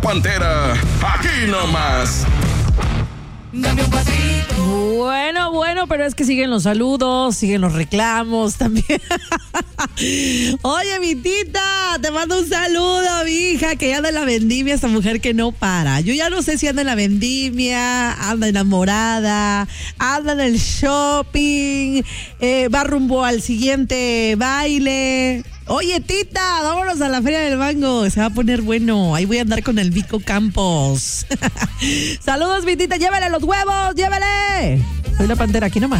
Pantera, aquí nomás. Dame un pasito. Bueno, pero es que siguen los saludos, siguen los reclamos también. Oye, mi tita, te mando un saludo, mi hija, que anda en la vendimia, esta mujer que no para. Yo ya no sé si anda en la vendimia, anda enamorada, anda en el shopping, va rumbo al siguiente baile. Oye, tita, vámonos a la Feria del Mango. Se va a poner bueno. Ahí voy a andar con el Vico Campos. Saludos, mi tita. Llévale los huevos, llévale. Soy la Pantera, aquí nomás.